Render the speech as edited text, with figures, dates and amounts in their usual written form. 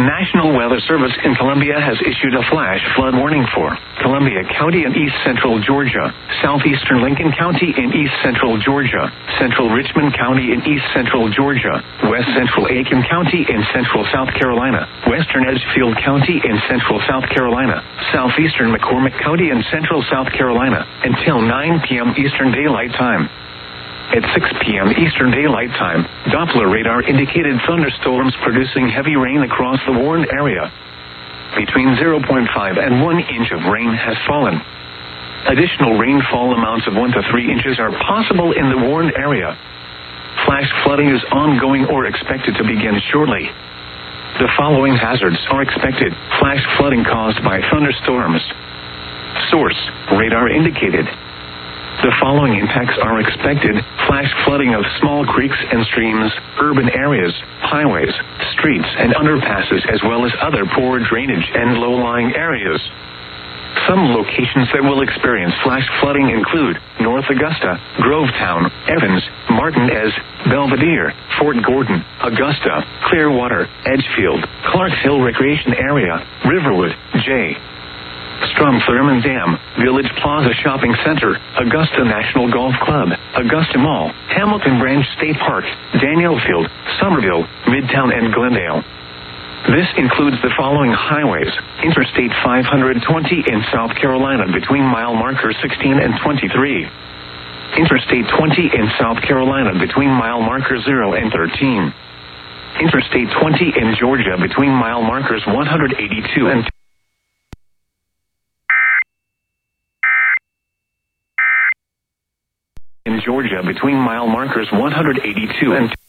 National Weather Service in Columbia has issued a flash flood warning for Columbia County in east central Georgia, southeastern Lincoln County in east central Georgia, central Richmond County in east central Georgia, west central Aiken County in central South Carolina, western Edgefield County in central South Carolina, southeastern McCormick County in central South Carolina, until 9 p.m. Eastern Daylight Time. At 6 p.m. Eastern Daylight Time, Doppler radar indicated thunderstorms producing heavy rain across the warned area. Between 0.5 and 1 inch of rain has fallen. Additional rainfall amounts of 1 to 3 inches are possible in the warned area. Flash flooding is ongoing or expected to begin shortly. The following hazards are expected: flash flooding caused by thunderstorms. Source: radar indicated. The following impacts are expected: flash flooding of small creeks and streams, urban areas, highways, streets, and underpasses, as well as other poor drainage and low-lying areas. Some locations that will experience flash flooding include North Augusta, Grovetown, Evans, Martinez, Belvedere, Fort Gordon, Augusta, Clearwater, Edgefield, Clarks Hill Recreation Area, Riverwood, J. Strom-Thurmond Dam, Village Plaza Shopping Center, Augusta National Golf Club, Augusta Mall, Hamilton Branch State Park, Danielfield, Somerville, Midtown, and Glendale. This includes the following highways: Interstate 520 in South Carolina between mile markers 16 and 23. Interstate 20 in South Carolina between mile markers 0 and 13. Interstate 20 in Georgia between mile markers 182 and in Georgia between mile markers 182 and